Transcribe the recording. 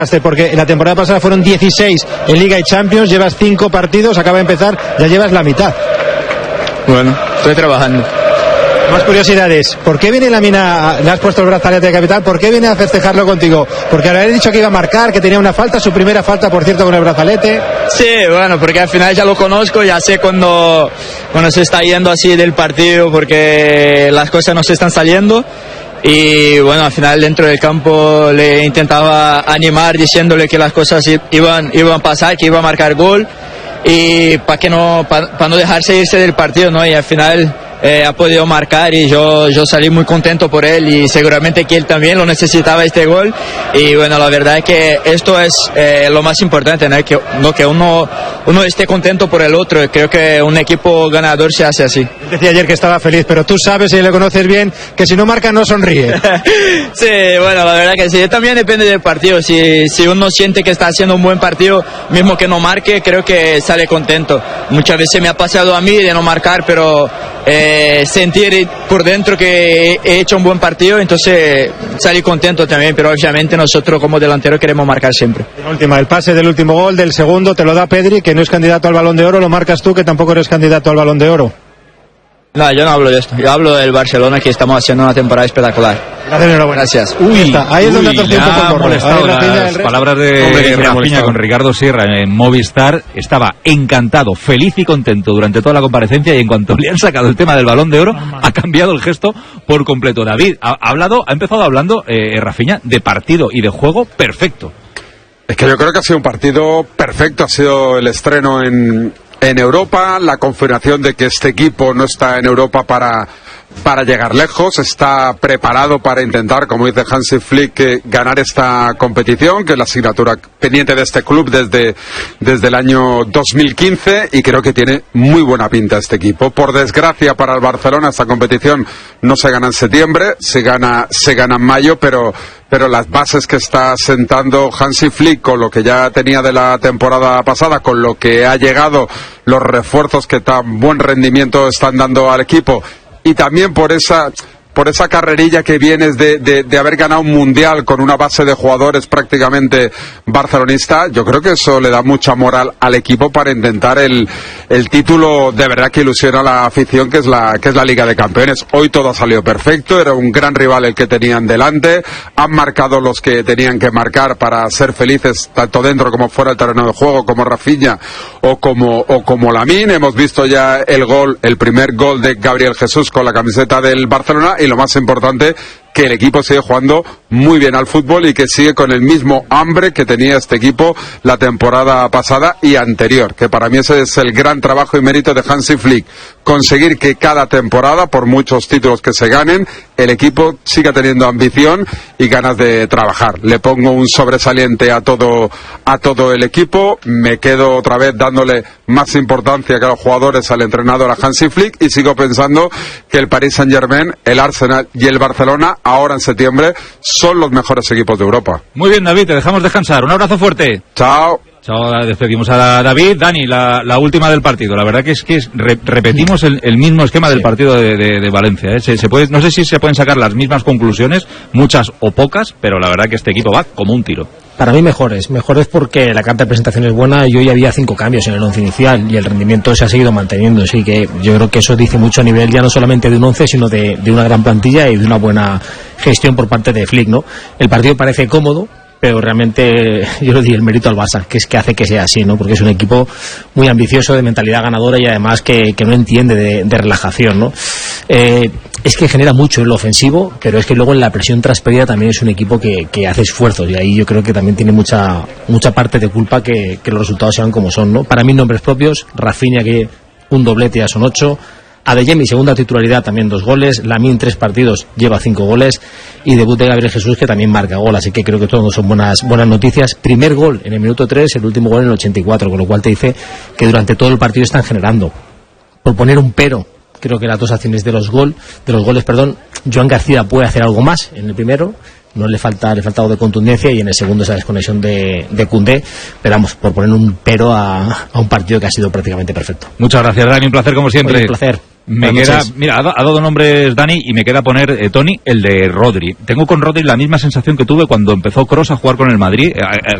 Porque en la temporada pasada fueron 16 en Liga y Champions, llevas 5 partidos, acaba de empezar, ya llevas la mitad. Bueno, estoy trabajando. Más curiosidades, ¿por qué viene Lamina, le has puesto el brazalete de capitán, por qué viene a festejarlo contigo? Porque le había dicho que iba a marcar, que tenía una falta, su primera falta, por cierto, con el brazalete. Sí, bueno, porque al final ya lo conozco, ya sé cuando se está yendo así del partido, porque las cosas no se están saliendo. Y bueno, al final dentro del campo le intentaba animar diciéndole que las cosas iban a pasar, que iba a marcar gol y para no dejarse irse del partido, ¿no? Y al final ha podido marcar y yo salí muy contento por él y seguramente que él también lo necesitaba este gol. Y bueno, la verdad es que esto es lo más importante, ¿no? Que uno esté contento por el otro. Creo que un equipo ganador se hace así. Decía ayer que estaba feliz, pero tú sabes y le conoces bien que si no marca no sonríe. Sí, bueno, la verdad que sí. También depende del partido. Si uno siente que está haciendo un buen partido, mismo que no marque, creo que sale contento. Muchas veces me ha pasado a mí de no marcar, pero sentir por dentro que he hecho un buen partido, entonces salí contento también, pero obviamente nosotros como delantero queremos marcar siempre. Última, el pase del último gol, del segundo te lo da Pedri, que no es candidato al Balón de Oro, lo marcas tú, que tampoco eres candidato al Balón de Oro. No, yo no hablo de esto, yo hablo del Barcelona, que estamos haciendo una temporada espectacular. Gracias. Ahí es donde ha torcido un poco el molestado las palabras de Rafinha con Ricardo Sierra en Movistar. Estaba encantado, feliz y contento durante toda la comparecencia, y en cuanto le han sacado el tema del Balón de Oro, ha cambiado el gesto por completo. David, ha empezado hablando Rafinha de partido y de juego perfecto. Es que yo creo que ha sido un partido perfecto, ha sido el estreno en Europa, la confirmación de que este equipo no está en Europa para llegar lejos, está preparado para intentar, como dice Hansi Flick, ganar esta competición, que es la asignatura pendiente de este club desde el año 2015, y creo que tiene muy buena pinta este equipo. Por desgracia para el Barcelona, esta competición no se gana en septiembre, se gana en mayo, pero las bases que está sentando Hansi Flick, con lo que ya tenía de la temporada pasada, con lo que ha llegado, los refuerzos que tan buen rendimiento están dando al equipo, y también por esa carrerilla que vienes de haber ganado un mundial con una base de jugadores prácticamente barcelonista, yo creo que eso le da mucha moral al equipo para intentar el título de verdad que ilusiona a la afición, que es la Liga de Campeones. Hoy todo ha salido perfecto, era un gran rival el que tenían delante, han marcado los que tenían que marcar para ser felices tanto dentro como fuera del terreno de juego, como Rafinha o como Lamine. Hemos visto ya el primer gol de Gabriel Jesús con la camiseta del Barcelona, y lo más importante, que el equipo sigue jugando muy bien al fútbol y que sigue con el mismo hambre que tenía este equipo la temporada pasada y anterior, que para mí ese es el gran trabajo y mérito de Hansi Flick, conseguir que cada temporada, por muchos títulos que se ganen, el equipo siga teniendo ambición y ganas de trabajar. Le pongo un sobresaliente a todo el equipo, me quedo otra vez dándole más importancia que a los jugadores al entrenador, a Hansi Flick, y sigo pensando que el Paris Saint-Germain, el Arsenal y el Barcelona ahora en septiembre son los mejores equipos de Europa. Muy bien, David, te dejamos descansar. Un abrazo fuerte. Chao. Chao, despedimos a David. Dani, la última del partido. La verdad que repetimos el mismo esquema del partido de Valencia. No sé si se pueden sacar las mismas conclusiones, muchas o pocas, pero la verdad que este equipo va como un tiro. Para mí mejores porque la carta de presentación es buena y hoy había 5 cambios en el once inicial y el rendimiento se ha seguido manteniendo, así que yo creo que eso dice mucho a nivel ya no solamente de un 11, sino de una gran plantilla y de una buena gestión por parte de Flick, ¿no? El partido parece cómodo, pero realmente yo le di el mérito al Barça, que es que hace que sea así, ¿no? Porque es un equipo muy ambicioso, de mentalidad ganadora y además que no entiende de relajación, ¿no? Es que genera mucho en lo ofensivo, pero es que luego en la presión transferida también es un equipo que hace esfuerzos, y ahí yo creo que también tiene mucha parte de culpa que los resultados sean como son, ¿no? Para mí nombres propios, Rafinha, que un doblete ya son 8, Adeyemi, segunda titularidad, también 2 goles, Lamine 3 partidos, lleva 5 goles, y debut de Gabriel Jesús, que también marca gol, así que creo que todos son buenas noticias. Primer gol en el minuto 3, el último gol en el 84, con lo cual te dice que durante todo el partido están generando. Por poner un pero, creo que las 2 acciones de los goles, Joan García puede hacer algo más en el primero, no le falta algo de contundencia, y en el segundo esa desconexión de Koundé, pero vamos, por poner un pero a un partido que ha sido prácticamente perfecto. Muchas gracias, Dani, un placer como siempre. Un placer. Me queda, mira, ha dado nombres Dani y me queda poner Tony, el de Rodri. Tengo con Rodri la misma sensación que tuve cuando empezó Kroos a jugar con el Madrid.